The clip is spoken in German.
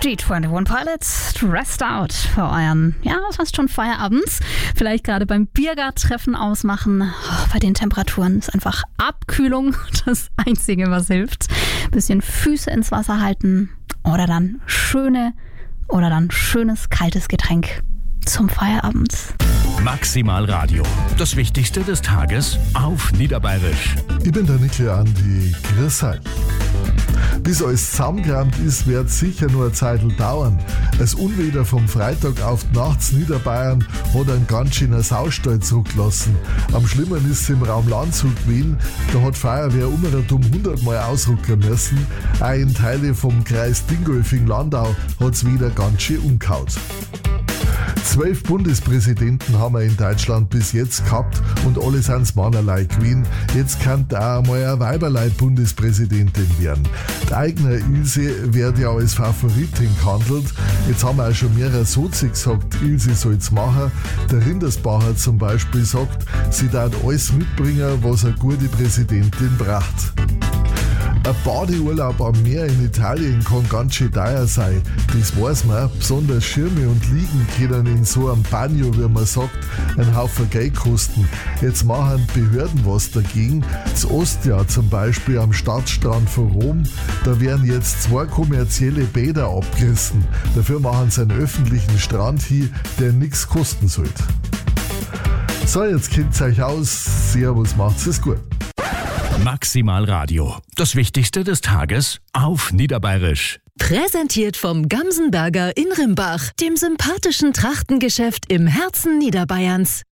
Die 21 Pilots, Stressed Out für euren, fast schon Feierabends. Vielleicht gerade beim Biergarttreffen ausmachen. Bei den Temperaturen ist einfach Abkühlung das Einzige, was hilft. Bisschen Füße ins Wasser halten oder dann schönes kaltes Getränk zum Feierabend. Maximal Radio. Das Wichtigste des Tages auf Niederbayerisch. Ich bin der Nickel Andi. Grüß euch. Bis alles zusammengerammt ist, wird sicher nur eine Zeit dauern. Das Unwetter vom Freitag auf die Nacht in Niederbayern hat einen ganz schönen Saustall zurückgelassen. Am schlimmen ist es im Raum Landshut gewesen. Da hat die Feuerwehr um 100 Mal ausrücken müssen. Auch in Teile vom Kreis Dingolfing-Landau hat es wieder ganz schön umgehauen. 12 Bundespräsidenten haben wir in Deutschland bis jetzt gehabt und alle sind Männerlei gewesen. Jetzt kann da auch mal eine Weiberlei-Bundespräsidentin werden. Die eigene Ilse wird ja als Favoritin gehandelt. Jetzt haben wir auch schon mehrere Sozi gesagt, Ilse soll es machen. Der Rindersbacher zum Beispiel sagt, sie darf alles mitbringen, was eine gute Präsidentin braucht. Ein Badeurlaub am Meer in Italien kann ganz schön teuer sein. Das weiß man. Besonders Schirme und Liegen können in so einem Bagno, wie man sagt, einen Haufen Geld kosten. Jetzt machen die Behörden was dagegen. Das Ostia zum Beispiel am Stadtstrand von Rom, da werden jetzt 2 kommerzielle Bäder abgerissen. Dafür machen sie einen öffentlichen Strand hin, der nichts kosten sollte. So, jetzt kennt ihr euch aus. Servus, macht's es gut. Maximal Radio. Das Wichtigste des Tages auf Niederbayerisch. Präsentiert vom Gamsenberger in Rimbach, dem sympathischen Trachtengeschäft im Herzen Niederbayerns.